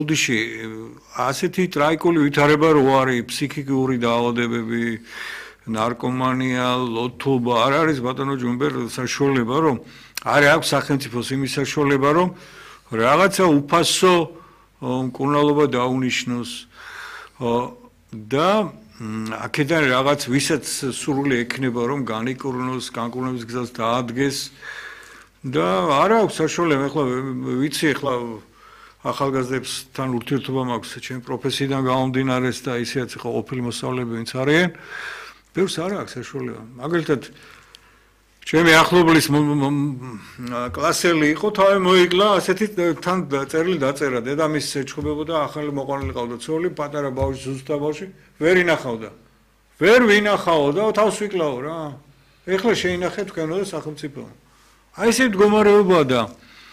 უდიში ასეთი ტრაიკული ვითარება რო არის ფსიქიკური დაავადებები, ნარკომანია, ლოთობა, არ არის ბატონო ჯუმბერ საშუალება რომ არ აქვს სახელმწიფოს იმის საშუალება რომ რაღაცა უფასო მკურნალობა დაუნიშნოს და აქედან რაღაც ვისაც სურვილი ექნება რომ განიკურნოს, განკურნების გზას დაადგეს და არ აქვს საშუალება, ახლა ვიცი ახლა ახალგაზრდებთან ურთიერთობა მაქვს ჩემ პროფესიიდან გამომდინარეს და ისეაც ახლა ყოფილი მოსწავლეები ვინც არიან, ბევრს არ აქვს საშუალება. მაგალითად ჩემი ახლობლის კლასელი იყო, თავი მოიგლა, ასეთი თან წერილი დაწერა, დედამისს ეჩხუბებოდა, ახალი მოყვანილი ყავდა ცოლი, პატარა ბავშვი, ზუსტა ბავშვი, ვერ ინახავდა. ვერ ვინახავდა, თავს ვიკლავ რა. ეხლა შეინახე თქვენო და სახელმწიფო. აი ესე მდგომარეობაა და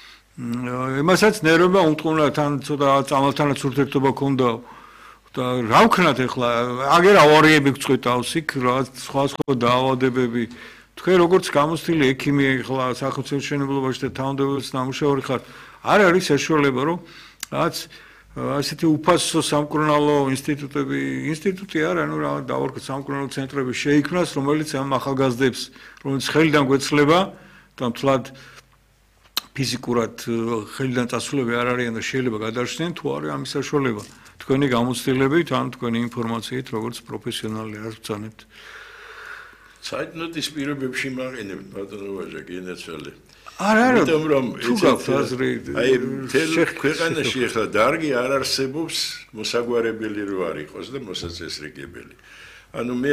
იმასაც ნერვება უთხოვნა თან ცოტა წამალთანაც ურთიერთობა ქონდა და რა ვქნათ ეხლა აგერ ავარიები გწყვეტავს იქ რაღაც სხვა დაავადებები თქვენ როგორც გამოცდილი ექიმი ეხლა სახელმწიფო მშენებლობაში და თანამდებობის ნამუშევარი ხარ არ არის საშუალება რომ რაღაც ასეთი უფასო სამკურნალო ინსტიტუტი არა ანუ რა დავარქვა სამკურნალო ცენტრები შეიქმნას რომელიც ამ ახალგაზრდებს რომელიც ხელიდან გვეცლება და მთლად ფიზიკურად ხელიდან წასულები არ არიან და შეიძლება გადარჩნენ თუ არის ამის საშუალება თქვენი გამოცდილებით ან თქვენი ინფორმაციით როგორც პროფესიონალი არ ვცანებთ საერთოდ პირობებში მაყენებთ ბატონო ვაჟა გენაცვალე არა იმიტომ რომ თუ გაქვთ აზრი აი მთელ ქვეყანაში ახლა დარგი არ არსებობს მოსაგვარებელი რო არ იყოს და მოსაწესრიგებელი ანუ მე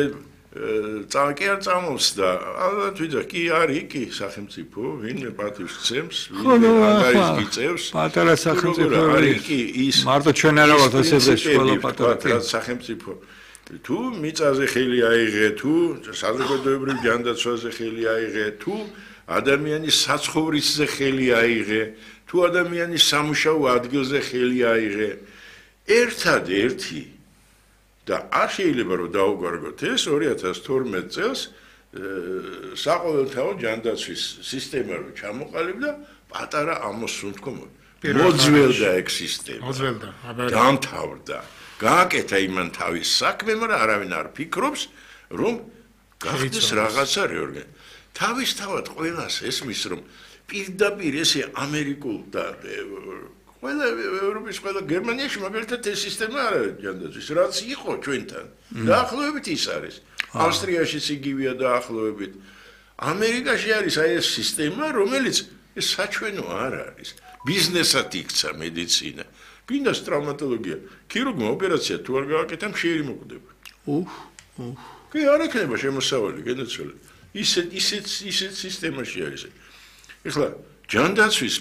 კი არ წამოვს და ალბათ ვიძახ კი არის კი სახელმწიფო ვინმე პატივს გცემს ვინმე ანგარიშს გიწევს პატარა სახელმწიფო არის კი ის მარტო ჩვენ არა ვართ ესეზე ყველა პატარა სახელმწიფო თუ მიწაზე ხელი აიღე თუ საზოგადოებრივ ჯანდაცვაზე ხელი აიღე თუ ადამიანის საცხოვრისზე ხელი აიღე თუ ადამიანის სამუშაო ადგილზე ხელი აიღე ერთადერთი და არ შეიძლება რომ დაუგვარგოთ ეს 2012 წელს საყოველთაო ჯანდაცვის სისტემა რო ჩამოყალიბდა პატარა ამოსუნთქო მოძველდა ეგ სისტემა დამთავრდა გააკეთა იმან თავის საქმე მაგრამ არავინ არ ფიქრობს რომ გახდეს რაღაცა რეორგანიზაცია თავისთავად ყველას ესმის რომ პირდაპირ ესე ამერიკულ და ყველა ევროპის ყველა გერმანიაში მაგალითად ეს სისტემა არ არის ჯანდაცვის რაც იყო ჩვენთან დაახლოებით ის არის ავსტრიაშიც იგივეა დაახლოებით ამერიკაში არის აი ეს სისტემა რომელიც ეს საჩვენო არ არის ბიზნესად იქცა მედიცინა გინდას ტრავმატოლოგია ქირურგმა ოპერაცია თუ არ გააკეთა მშიერი მოკვდება კი არ ექნება შემოსავალი გენაცვალე ისეთ სისტემაში არის ეხლა ჯანდაცვის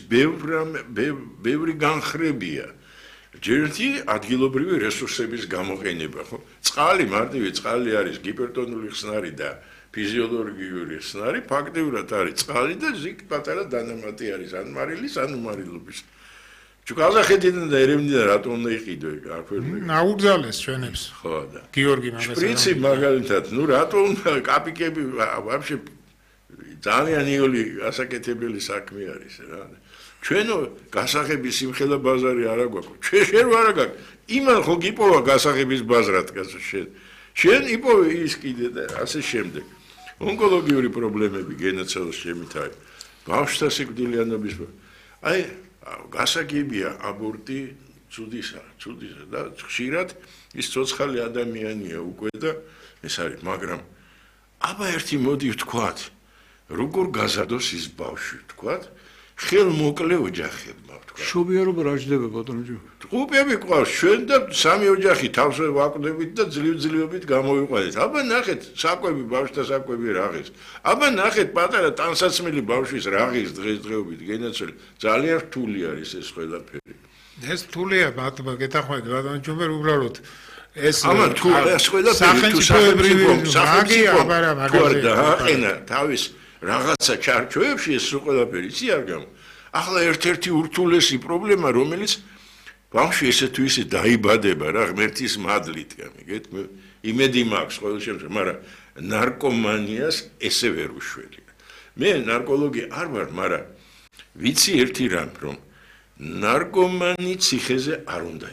ბევრი განხრებია ჯერთი ადგილობრივი რესურსების გამოყენება ხო წყალი მარტივი წყალი არის გიპერტონული ხსნარი და ფიზიოლოგიური ხსნარი ფაქტიურად არის წყალი და ზიგ პატარა დანამატი არის ან მარილის ან უმარილობის თუ ყაზახეთიდან და ერევნიდან რატომ უნდა იყიდო ეგ არ ქვევნა ნაუგზალეს ჩვენებს ხო და გიორგი მაგას პრინცი მაგალითად ნუ რატომ კაპიკები ვაფშე ძალიან იული ასაკეთებელი საქმე არის რა. ჩვენო გასაღების სიმხელა ბაზარი არა გვაქვს. ჩვენ შენ არა გაქვს. იმან ხო გიპოვა გასაღების ბაზრად კაცო შენ. შენ იპოვე ის კიდე და ასე შემდეგ. ონკოლოგიური პრობლემები გენაცვალოს შემითავე. ბავშვთა სიკვდილიანობის აი გასაგებია აბორტი ცუდისა და ხშირად ის ცოცხალი ადამიანია უკვე და ეს არის მაგრამ აბა ერთი მოდი ვთქვათ როგორ გაზადოს ის ბავშვი თქვათ ხელმოკლე ოჯახებმა თქვათ შობიარობა რა ჯდება ბატონო ჯო ყუპები ყავს ჩვენ და სამი ოჯახი თავს ვაკვდებით და ძლივებით გამოვიყვანეთ აბა ნახეთ საკვები ბავშვთა საკვები რაღის აბა ნახეთ პატარა ტანსაცმელი ბავშვის რაღის დღესდღეობით გენაცვალე ძალიან რთული არის ეს ყველაფერი ეს რთულია ბატონო გეთანხმებით ბატონო ჯუმბერ უბრალოდ ეს ამა თუ ეს ყველაფერი თუ სახელმწიფო აყენა თავის რაღაცა ჩარჩოებში ეს ყველაფერი იცი არ გამო ახლა ერთ-ერთი ურთულესი პრობლემა რომელიც ბავშვი ესე თუ ისე დაიბადება რა ღმერთის მადლით გამიგეთ იმედი მაქვს ყოველ შემთხვევაში მაგრამ ნარკომანიას ესე ვერ უშველი მე ნარკოლოგი არ ვარ მაგრამ ვიცი ერთი რამ რომ ნარკომანი ციხეზე არ უნდა